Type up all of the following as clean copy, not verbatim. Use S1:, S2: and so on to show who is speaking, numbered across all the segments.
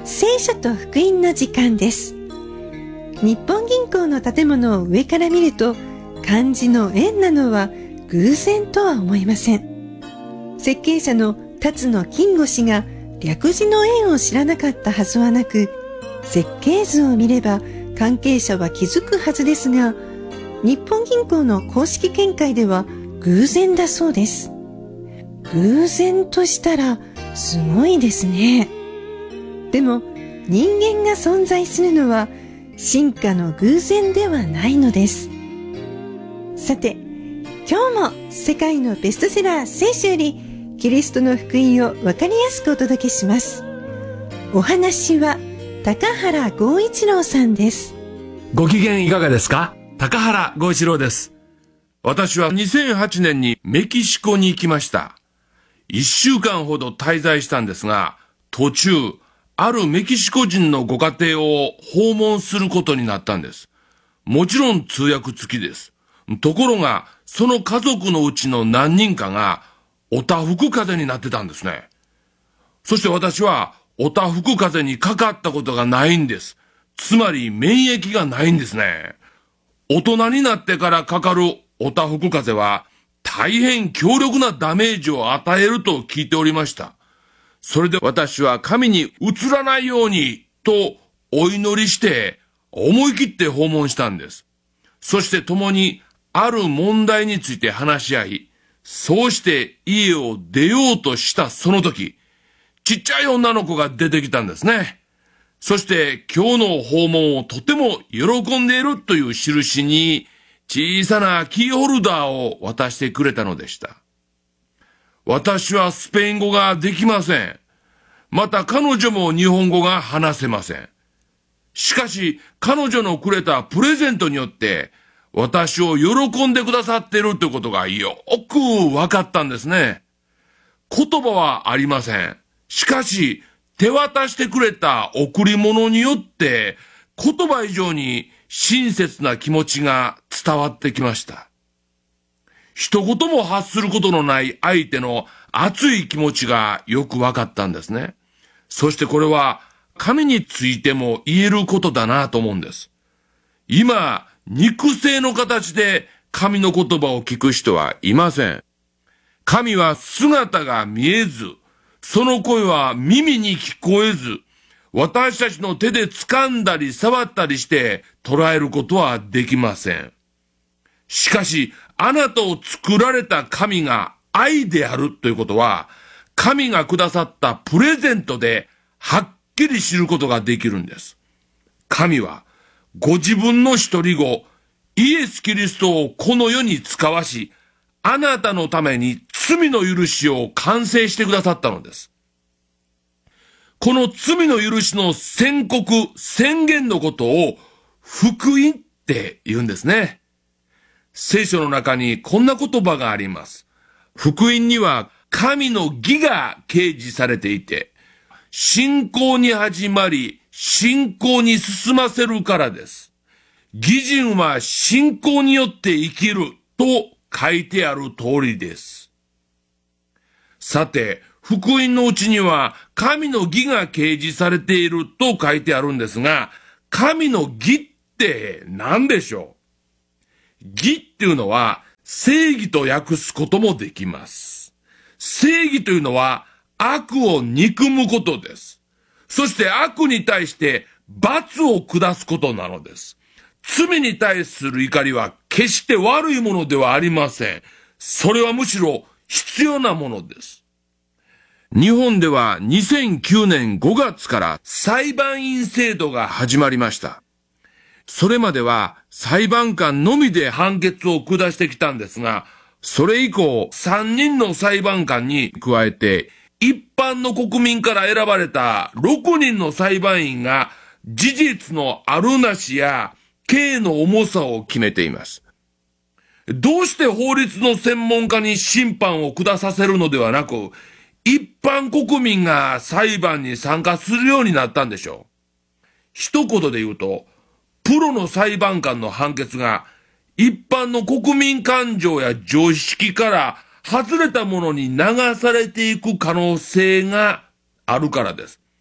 S1: 聖書と福音の時間です。日本銀行の建物を上から見ると、漢字の円なのは偶然とは思いません。設計者の辰野金吾氏が略字の円を知らなかったはずはなく、設計図を見れば関係者は気づくはずですが、日本銀行の公式見解では偶然だそうです。偶然としたらすごいですね。でも人間が存在するのは進化の偶然ではないのです。さて、今日も世界のベストセラー聖書よりキリストの福音をわかりやすくお届けします。お話は高原剛一郎さんです。
S2: ご機嫌いかがですか？高原剛一郎です。私は2008年にメキシコに行きました。1週間ほど滞在したんですが、途中あるメキシコ人のご家庭を訪問することになったんです。もちろん通訳付きです。ところが、その家族のうちの何人かが、おたふく風邪になってたんですね。そして私は、おたふく風邪にかかったことがないんです。つまり、免疫がないんですね。大人になってからかかるおたふく風邪は、大変強力なダメージを与えると聞いておりました。それで私は神に移らないようにとお祈りして思い切って訪問したんです。そして共にある問題について話し合い、そうして家を出ようとしたその時、ちっちゃい女の子が出てきたんですね。そして今日の訪問をとても喜んでいるという印に小さなキーホルダーを渡してくれたのでした。私はスペイン語ができません。また彼女も日本語が話せません。しかし彼女のくれたプレゼントによって私を喜んでくださっているということがよく分かったんですね。言葉はありません。しかし手渡してくれた贈り物によって言葉以上に親切な気持ちが伝わってきました。一言も発することのない相手の熱い気持ちがよく分かったんですね。そしてこれは神についても言えることだなと思うんです。今、肉声の形で神の言葉を聞く人はいません。神は姿が見えず、その声は耳に聞こえず、私たちの手で掴んだり触ったりして捉えることはできません。しかし、あなたを作られた神が愛であるということは、神がくださったプレゼントではっきり知ることができるんです。神は、ご自分の一人子、イエス・キリストをこの世に使わし、あなたのために罪の許しを完成してくださったのです。この罪の許しの宣告、宣言のことを福音って言うんですね。聖書の中にこんな言葉があります。福音には神の義が掲示されていて、信仰に始まり、信仰に進ませるからです。義人は信仰によって生きると書いてある通りです。さて、福音のうちには神の義が掲示されていると書いてあるんですが、神の義って何でしょう？義っていうのは正義と訳すこともできます。正義というのは悪を憎むことです。そして悪に対して罰を下すことなのです。罪に対する怒りは決して悪いものではありません。それはむしろ必要なものです。日本では2009年5月から裁判員制度が始まりました。それまでは裁判官のみで判決を下してきたんですが、それ以降3人の裁判官に加えて、一般の国民から選ばれた6人の裁判員が事実のあるなしや刑の重さを決めています。どうして法律の専門家に審判を下させるのではなく、一般国民が裁判に参加するようになったんでしょう。一言で言うと、プロの裁判官の判決が一般の国民感情や常識から外れたものに流されていく可能性があるからです。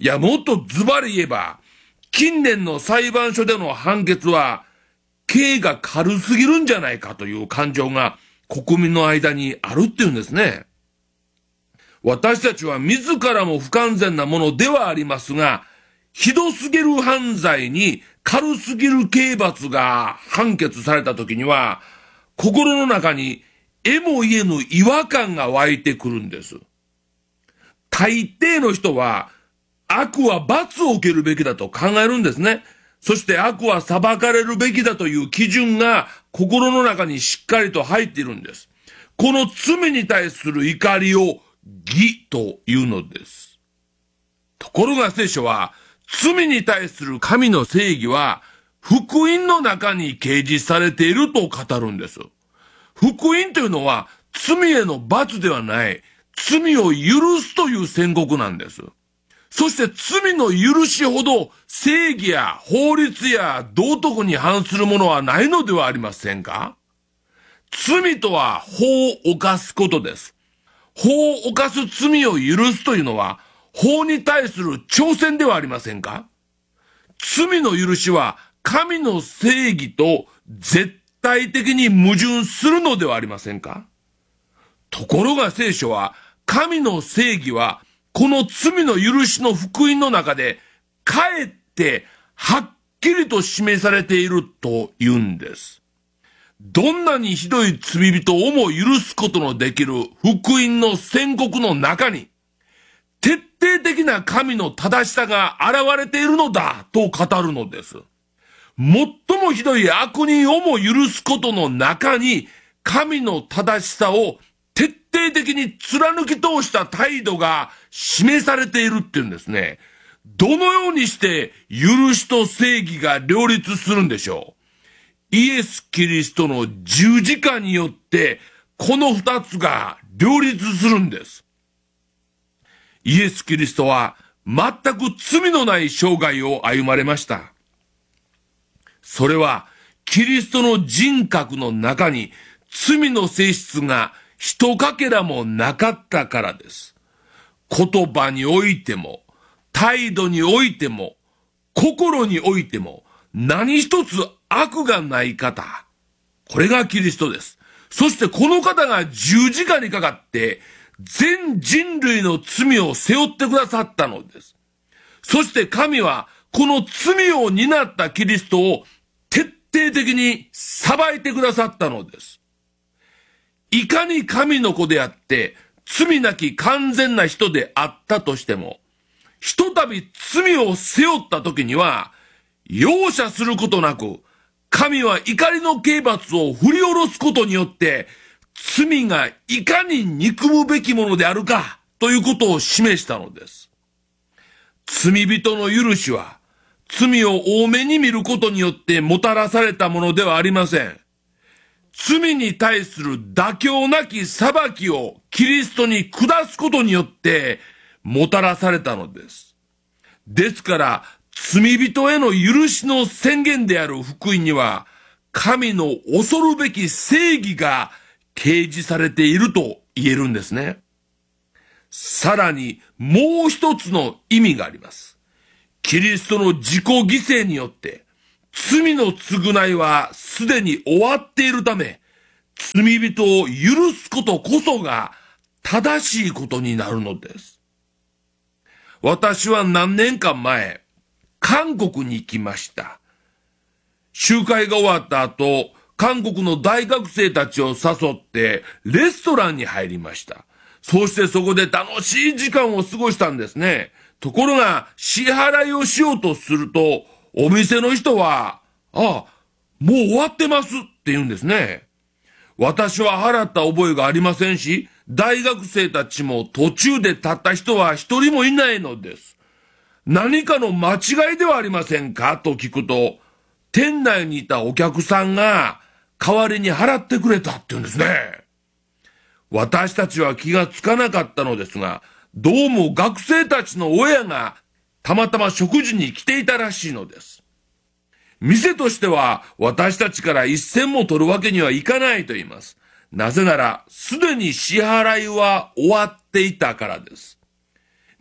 S2: いや、もっとズバリ言えば、近年の裁判所での判決は、刑が軽すぎるんじゃないかという感情が国民の間にあるっていうんですね。私たちは自らも不完全なものではありますが、ひどすぎる犯罪に軽すぎる刑罰が判決された時には、心の中に得も言えぬ違和感が湧いてくるんです。大抵の人は、悪は罰を受けるべきだと考えるんですね。そして悪は裁かれるべきだという基準が心の中にしっかりと入っているんです。この罪に対する怒りを義というのです。ところが聖書は、罪に対する神の正義は福音の中に掲示されていると語るんです。福音というのは罪への罰ではない、罪を許すという宣告なんです。そして罪の許しほど正義や法律や道徳に反するものはないのではありませんか？罪とは法を犯すことです。法を犯す罪を許すというのは法に対する挑戦ではありませんか？罪の許しは神の正義と絶対的に矛盾するのではありませんか？ところが聖書は神の正義はこの罪の許しの福音の中で、かえってはっきりと示されていると言うんです。どんなにひどい罪人をも許すことのできる福音の宣告の中に、徹底的な神の正しさが現れているのだと語るのです。最もひどい悪人をも許すことの中に、神の正しさを徹底的に貫き通した態度が示されているっていうんですね。どのようにして許しと正義が両立するんでしょう。イエス・キリストの十字架によってこの二つが両立するんです。イエス・キリストは全く罪のない生涯を歩まれました。それはキリストの人格の中に罪の性質が一かけらもなかったからです。言葉においても、態度においても、心においても、何一つ悪がない方。これがキリストです。そしてこの方が十字架にかかって、全人類の罪を背負ってくださったのです。そして神は、この罪を担ったキリストを徹底的に裁いてくださったのです。いかに神の子であって、罪なき完全な人であったとしても、ひとたび罪を背負った時には、容赦することなく、神は怒りの刑罰を振り下ろすことによって、罪がいかに憎むべきものであるか、ということを示したのです。罪人の許しは、罪を多めに見ることによってもたらされたものではありません。罪に対する妥協なき裁きをキリストに下すことによってもたらされたのです。ですから、罪人への許しの宣言である福音には、神の恐るべき正義が掲示されていると言えるんですね。さらにもう一つの意味があります。キリストの自己犠牲によって、罪の償いはすでに終わっているため、罪人を許すことこそが正しいことになるのです。私は何年か前、韓国に行きました。集会が終わった後、韓国の大学生たちを誘ってレストランに入りました。そしてそこで楽しい時間を過ごしたんですね。ところが支払いをしようとすると、お店の人は、もう終わってますって言うんですね。私は払った覚えがありませんし、大学生たちも途中で立った人は一人もいないのです。何かの間違いではありませんかと聞くと、店内にいたお客さんが代わりに払ってくれたって言うんですね。私たちは気がつかなかったのですが、どうも学生たちの親がたまたま食事に来ていたらしいのです。店としては私たちから一銭も取るわけにはいかないと言います。なぜならすでに支払いは終わっていたからです。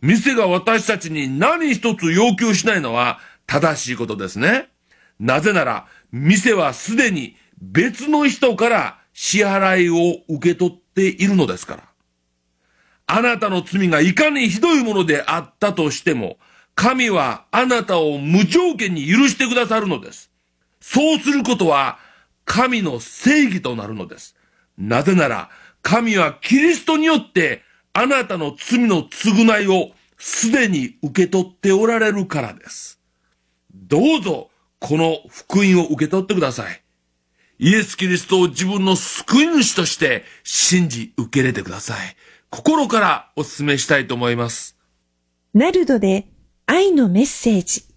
S2: 店が私たちに何一つ要求しないのは正しいことですね。なぜなら、店はすでに別の人から支払いを受け取っているのですから。あなたの罪がいかにひどいものであったとしても、神はあなたを無条件に許してくださるのです。そうすることは神の正義となるのです。なぜなら、神はキリストによってあなたの罪の償いをすでに受け取っておられるからです。どうぞこの福音を受け取ってください。イエス・キリストを自分の救い主として信じ受け入れてください。心からお勧めしたいと思います。
S1: ナルドで愛のメッセージ。